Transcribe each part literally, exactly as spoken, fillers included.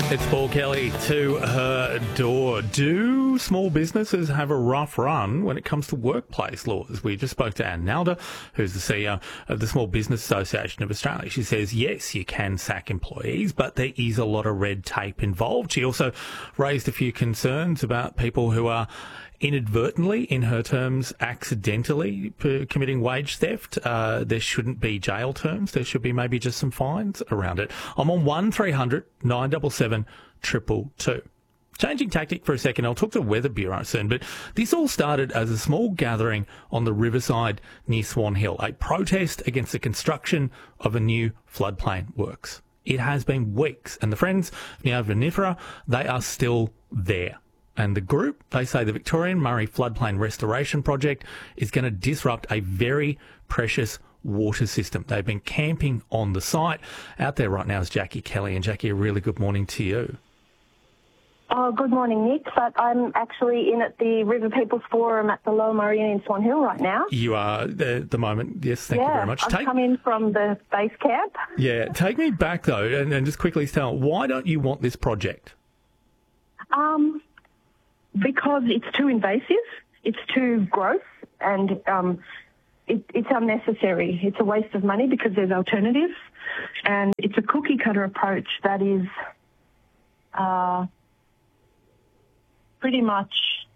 It's Paul Kelly to her door. Do small businesses have a rough run when it comes to workplace laws? We just spoke to Anne Nalder, who's the C E O of the Small Business Association of Australia. She says, yes, you can sack employees, but there is a lot of red tape involved. She also raised a few concerns about people who are inadvertently, in her terms, accidentally committing wage theft. Uh, there shouldn't be jail terms. There should be maybe just some fines around it. I'm on one three hundred nine seven seven two two two. Changing tactic for a second, I'll talk to the Weather Bureau soon, but this all started as a small gathering on the riverside near Swan Hill, a protest against the construction of a new floodplain works. It has been weeks, and the Friends of Neo Vinifera, they are still there. And the group, they say the Victorian Murray Floodplain Restoration Project is going to disrupt a very precious water system. They've been camping on the site. Out there right now is Jackie Kelly. And Jackie, a really good morning to you. Oh, good morning, Nick. But I'm actually in at the River People's Forum at the Lower Murray in Swan Hill right now. You are at the moment. Yes, thank yeah, you very much. I've take, come in from the base camp. Yeah, take me back, though, and, and just quickly tell, why don't you want this project? Um... Because it's too invasive, it's too gross, and um, it, it's unnecessary. It's a waste of money because there's alternatives, and it's a cookie-cutter approach that is uh, pretty much...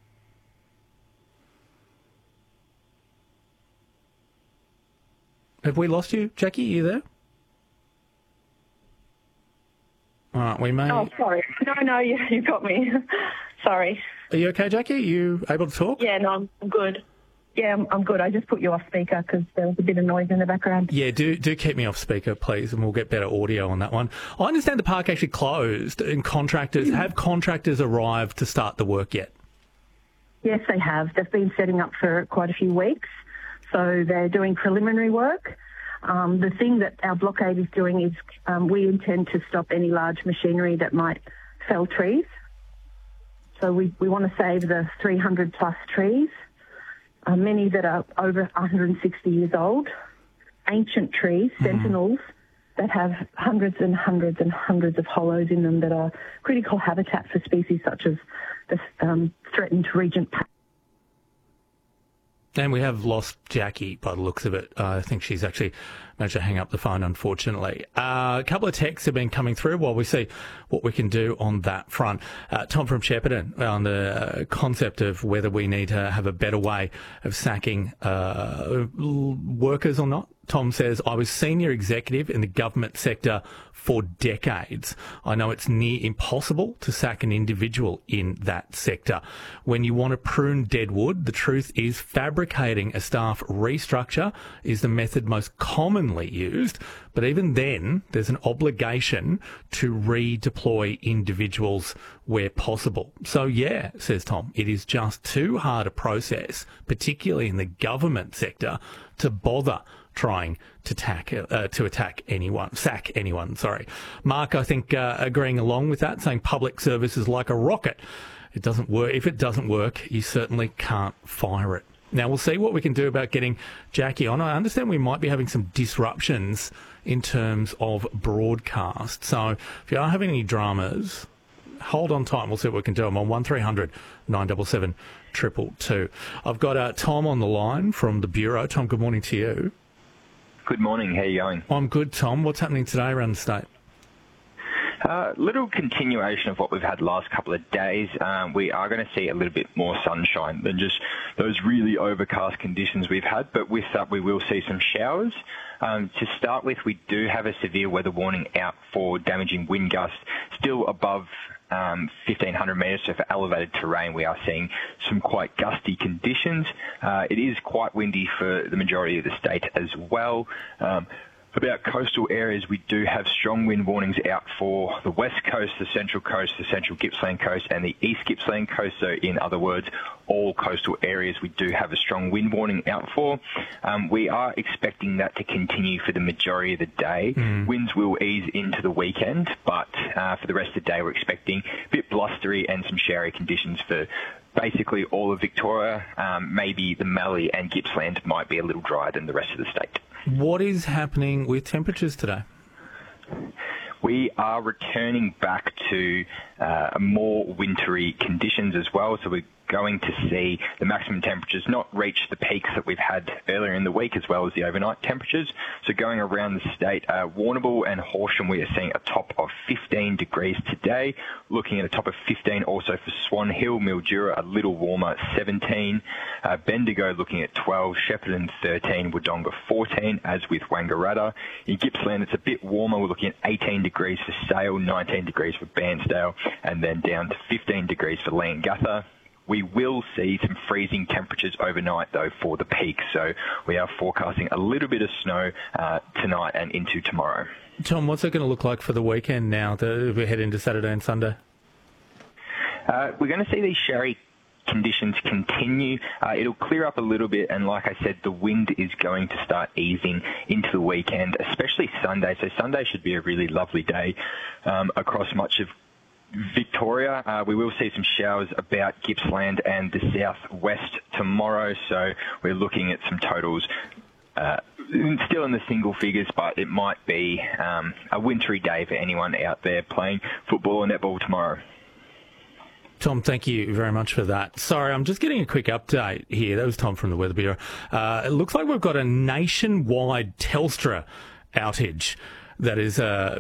Have we lost you, Jackie? Are you there? All right, we may... Oh, sorry. No, no, you, you got me. Sorry. Are you okay, Jackie? Are you able to talk? Yeah, no, I'm good. Yeah, I'm, I'm good. I just put you off speaker because there was a bit of noise in the background. Yeah, do do keep me off speaker, please, and we'll get better audio on that one. I understand the park actually closed and contractors, mm. have contractors arrived to start the work yet? Yes, they have. They've been setting up for quite a few weeks. So they're doing preliminary work. Um, the thing that our blockade is doing is um, we intend to stop any large machinery that might fell trees. So we, we want to save the three hundred plus trees, uh, many that are over one hundred sixty years old, ancient trees, mm. sentinels, that have hundreds and hundreds and hundreds of hollows in them that are critical habitat for species such as the um, threatened regent. And we have lost Jackie by the looks of it. Uh, I think she's actually managed to hang up the phone, unfortunately. Uh, a couple of texts have been coming through while we see what we can do on that front. Uh, Tom from Shepparton on the concept of whether we need to have a better way of sacking uh, workers or not. Tom says, I was senior executive in the government sector for decades. I know it's near impossible to sack an individual in that sector. When you want to prune dead wood, the truth is fabricating a staff restructure is the method most commonly used. But even then, there's an obligation to redeploy individuals where possible. So yeah, says Tom, it is just too hard a process, particularly in the government sector, to bother trying to attack, uh, to attack anyone, sack anyone, sorry. Mark, I think, uh, agreeing along with that, saying public service is like a rocket. It doesn't work. If it doesn't work, you certainly can't fire it. Now, we'll see what we can do about getting Jackie on. I understand we might be having some disruptions in terms of broadcast. So if you are having any dramas, hold on tight. We'll see what we can do. I'm on one three hundred nine seven seven two two two. I've got uh, Tom on the line from the Bureau. Tom, good morning to you. Good morning. How are you going? I'm good, Tom. What's happening today around the state? Uh, little continuation of what we've had the last couple of days. Um, we are going to see a little bit more sunshine than just those really overcast conditions we've had, but with that we will see some showers. Um, to start with, we do have a severe weather warning out for damaging wind gusts, still above um, fifteen hundred metres, so for elevated terrain we are seeing some quite gusty conditions. Uh, it is quite windy for the majority of the state as well. Um, About coastal areas, we do have strong wind warnings out for the west coast, the central coast, the central Gippsland coast and the east Gippsland coast. So in other words, all coastal areas we do have a strong wind warning out for. Um, we are expecting that to continue for the majority of the day. Mm. Winds will ease into the weekend, but uh, for the rest of the day we're expecting a bit blustery and some showery conditions for basically all of Victoria. Um, maybe the Mallee and Gippsland might be a little drier than the rest of the state. What is happening with temperatures today? We are returning back to uh, more wintry conditions as well, so we're going to see the maximum temperatures not reach the peaks that we've had earlier in the week, as well as the overnight temperatures. So going around the state, uh, Warrnambool and Horsham, we are seeing a top of fifteen degrees today, looking at a top of fifteen also for Swan Hill, Mildura a little warmer, seventeen, uh, Bendigo looking at twelve, Shepparton thirteen, Wodonga fourteen, as with Wangaratta. In Gippsland, it's a bit warmer, we're looking at eighteen degrees for Sale, nineteen degrees for Bairnsdale, and then down to fifteen degrees for Leongatha. We will see some freezing temperatures overnight, though, for the peak. So we are forecasting a little bit of snow uh, tonight and into tomorrow. Tom, what's it going to look like for the weekend now that we head into Saturday and Sunday? Uh, we're going to see these showery conditions continue. Uh, it'll clear up a little bit, and like I said, the wind is going to start easing into the weekend, especially Sunday. So Sunday should be a really lovely day um, across much of Victoria. Uh, we will see some showers about Gippsland and the southwest tomorrow, so we're looking at some totals uh, still in the single figures, but it might be um, a wintry day for anyone out there playing football or netball tomorrow. Tom, thank you very much for that. Sorry, I'm just getting a quick update here. That was Tom from the Weather Bureau. Uh, it looks like we've got a nationwide Telstra outage that is uh,